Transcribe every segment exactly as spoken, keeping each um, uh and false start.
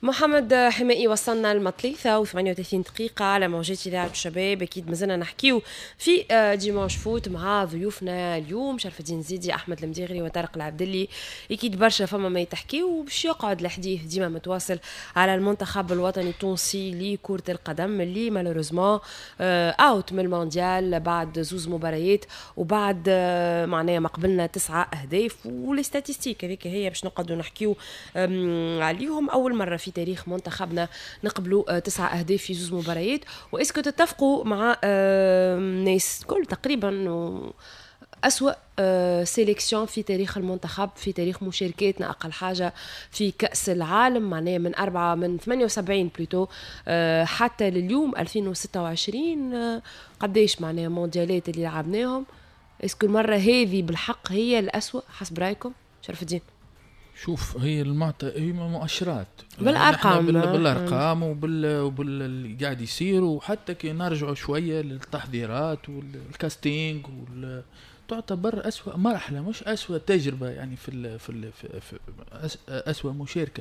محمد حمائي وصلنا المطليثة وثمانية وثلاثين دقيقة على موجات إذاعة الشباب. أكيد مازلنا نحكيو في ديماش فوت مع ضيوفنا اليوم شرف الدين زيدي، أحمد المديغري وطارق العبدلي. أكيد برشا فما ما يتحكيو وباش يقعد الحديث ديما متواصل على المنتخب الوطني التونسي لكرة القدم اللي مالوريزمون أوت من المونديال بعد زوز مباريات وبعد معناها ما قبلنا تسعة أهداف، والاستاتيستيك هذيك هي باش نقعدوا نحكيو عليهم. أول مرة في تاريخ منتخبنا نقبلوا تسعة أهداف في زوز مباريات. وإسكو تتفقوا مع ناس كل تقريبا أسوأ سيليكسيون في تاريخ المنتخب في تاريخ مشاركاتنا أقل حاجة في كأس العالم، معناها من أربعة من ثمانية وسبعين بلوتو حتى لليوم ألفين وستة وعشرين قديش معناها مونديالات اللي لعبناهم. إسكو المرة هذه بالحق هي الأسوأ حسب رأيكم شرف الدين؟ شوف، هي المعطى هي مؤشرات بالارقام بال... بالارقام وبال وبال قاعد يصير، وحتى كي نرجعوا شويه للتحضيرات والكاستينج وال... تعتبر أسوأ مرحلة مش أسوأ تجربة يعني في ال في, ال في, في أسوأ مشاركة،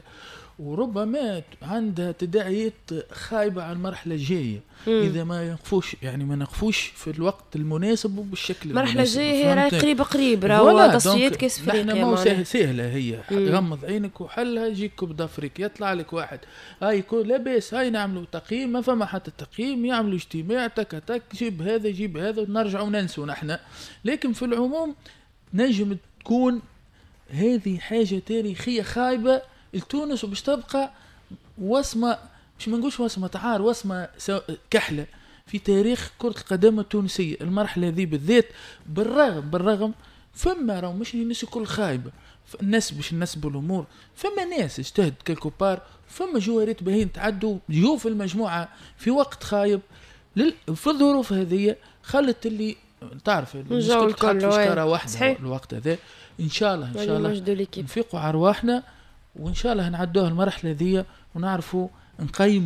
وربما عندها تداعيات خايبة على المرحلة الجاية إذا ما ينقفوش يعني ما نقفوش في الوقت المناسب وبالشكل المناسب. المرحلة الجاية هي قريبة قريبة راهو تصفيات كأس أفريقيا. نحن مو سهل سهلة هي، غمض عينك وحلها يجيك كوب أفريقيا يطلع لك واحد هاي يكون لاباس هاي نعملوا تقييم ما فما حتى تقييم، يعملوا اجتماع تك تك جيب هذا جيب هذا ونرجع وننسوا نحن. لكن في العموم نجم تكون هذه حاجة تاريخية خايبة لتونس وباش تبقى وصمة، مش منقولش وصمة عار، وصمة كحلة في تاريخ كرة القدم التونسية. المرحلة ذي بالذات بالرغم بالرغم فما راهو مش الناس الكل خايبة، الناس باش نسبوا الأمور، فما ناس اجتهد كالكوبار، فما جواريت باهين تعدوا جو في المجموعة في وقت خايب لل... في الظروف هذه خلت اللي تعرف الجو الكل واحدة الوقت هذا. إن شاء الله إن شاء الله نفيقوا أرواحنا وإن شاء الله نعدوها المرحلة ذي ونعرفوا نقيم